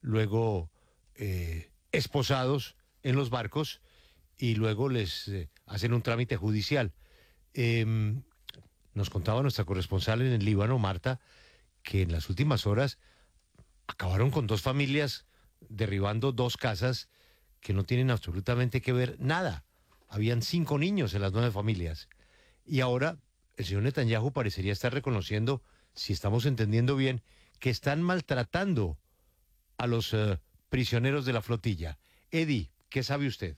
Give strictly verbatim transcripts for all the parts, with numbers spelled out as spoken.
luego eh, esposados en los barcos y luego les eh, hacen un trámite judicial. Eh, nos contaba nuestra corresponsal en el Líbano, Marta, que en las últimas horas acabaron con dos familias, derribando dos casas que no tienen absolutamente que ver nada. Habían cinco niños en las nueve familias. Y ahora el señor Netanyahu parecería estar reconociendo, si estamos entendiendo bien, que están maltratando a los uh, prisioneros de la flotilla. Eddie, ¿qué sabe usted?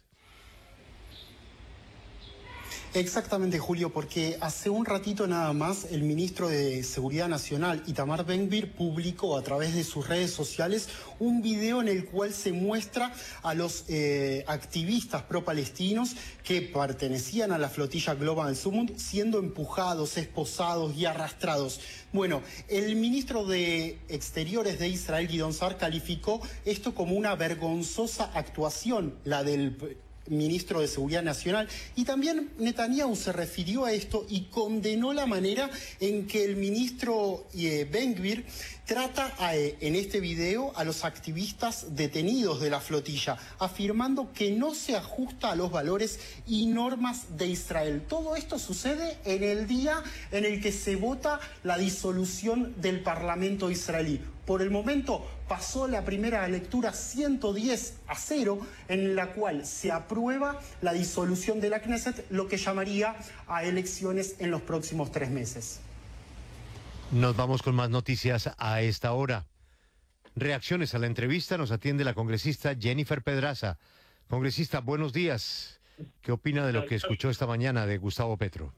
Exactamente, Julio, porque hace un ratito nada más el ministro de Seguridad Nacional, Itamar Ben-Gvir, publicó a través de sus redes sociales un video en el cual se muestra a los eh, activistas pro-palestinos que pertenecían a la flotilla Global Zumund siendo empujados, esposados y arrastrados. Bueno, el ministro de Exteriores de Israel, Gideon Sa'ar, calificó esto como una vergonzosa actuación, la del ministro de Seguridad Nacional, y también Netanyahu se refirió a esto y condenó la manera en que el ministro eh, Ben-Gvir trata a, eh, en este video a los activistas detenidos de la flotilla, afirmando que no se ajusta a los valores y normas de Israel. Todo esto sucede en el día en el que se vota la disolución del Parlamento israelí. Por el momento pasó la primera lectura ciento diez a cero, en la cual se aprueba la disolución de la Knesset, lo que llamaría a elecciones en los próximos tres meses. Nos vamos con más noticias a esta hora. Reacciones a la entrevista nos atiende la congresista Jennifer Pedraza. Congresista, buenos días. ¿Qué opina de lo que escuchó esta mañana de Gustavo Petro?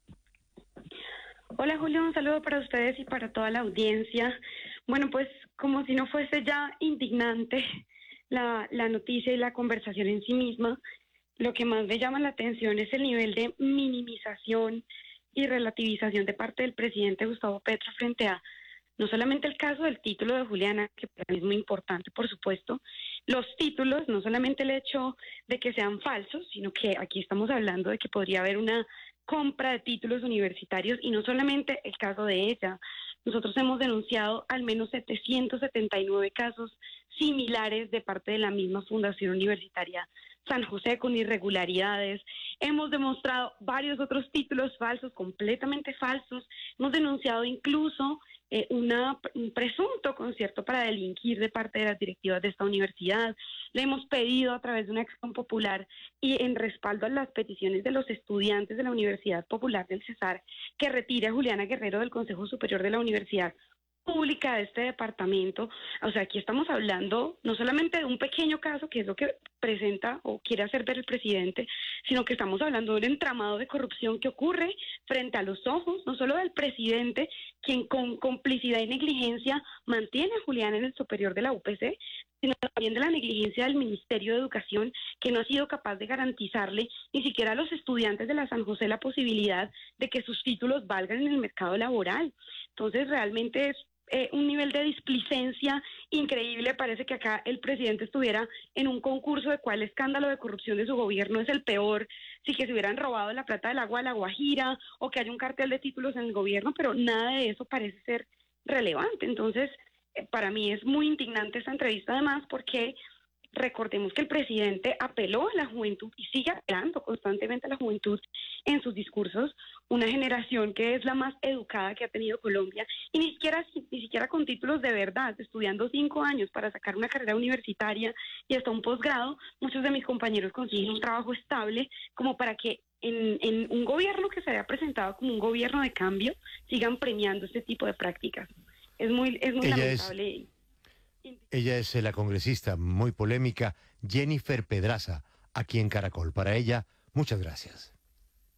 Hola Julio, un saludo para ustedes y para toda la audiencia. Bueno, pues como si no fuese ya indignante la, la noticia y la conversación en sí misma, lo que más me llama la atención es el nivel de minimización y relativización de parte del presidente Gustavo Petro frente a no solamente el caso del título de Juliana, que para mí es muy importante, por supuesto, los títulos, no solamente el hecho de que sean falsos, sino que aquí estamos hablando de que podría haber una compra de títulos universitarios y no solamente el caso de ella. Nosotros hemos denunciado al menos setecientos setenta y nueve casos similares de parte de la misma Fundación Universitaria San José con irregularidades. Hemos demostrado varios otros títulos falsos, completamente falsos. Hemos denunciado incluso eh, una, un presunto concierto para delinquir de parte de las directivas de esta universidad. Le hemos pedido a través de una acción popular y en respaldo a las peticiones de los estudiantes de la Universidad Popular del Cesar que retire a Juliana Guerrero del Consejo Superior de la Universidad Pública de este departamento. O sea, aquí estamos hablando no solamente de un pequeño caso, que es lo que presenta o quiere hacer ver el presidente, sino que estamos hablando de un entramado de corrupción que ocurre frente a los ojos, no solo del presidente, quien con complicidad y negligencia mantiene a Juliana en el superior de la U P C, sino también de la negligencia del Ministerio de Educación, que no ha sido capaz de garantizarle ni siquiera a los estudiantes de la San José la posibilidad de que sus títulos valgan en el mercado laboral. Entonces, realmente es Eh, un nivel de displicencia increíble. Parece que acá el presidente estuviera en un concurso de cuál escándalo de corrupción de su gobierno es el peor, si que se hubieran robado la plata del agua de la Guajira o que hay un cartel de títulos en el gobierno, pero nada de eso parece ser relevante. Entonces, eh, para mí es muy indignante esta entrevista, además, porque recordemos que el presidente apeló a la juventud y sigue apelando constantemente a la juventud en sus discursos, una generación que es la más educada que ha tenido Colombia, y ni siquiera, ni siquiera con títulos de verdad, estudiando cinco años para sacar una carrera universitaria y hasta un posgrado. Muchos de mis compañeros consiguen un trabajo estable como para que en, en un gobierno que se haya presentado como un gobierno de cambio sigan premiando este tipo de prácticas. Es muy, es muy Ella lamentable. Es... Ella es la congresista muy polémica Jennifer Pedraza, aquí en Caracol. Para ella, muchas gracias.